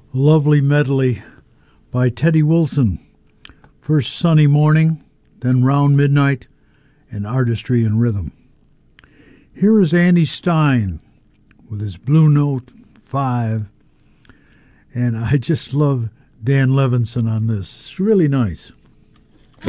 A lovely medley by Teddy Wilson. First Sunny Morning, then Round Midnight, and Artistry and Rhythm. Here is Andy Stein with his Blue Note 5, and I just love Dan Levinson on this. It's really nice.